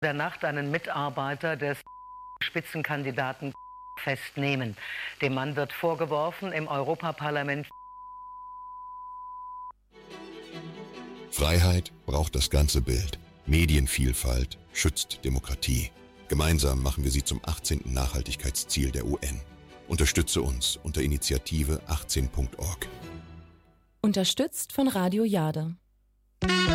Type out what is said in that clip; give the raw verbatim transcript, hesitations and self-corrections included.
der Nacht einen Mitarbeiter des Spitzenkandidaten festnehmen. Dem Mann wird vorgeworfen, im Europaparlament. Freiheit braucht das ganze Bild. Medienvielfalt schützt Demokratie. Gemeinsam machen wir sie zum achtzehnten Nachhaltigkeitsziel der U N. Unterstütze uns unter Initiative achtzehn Punkt org. Unterstützt von Radio Jade.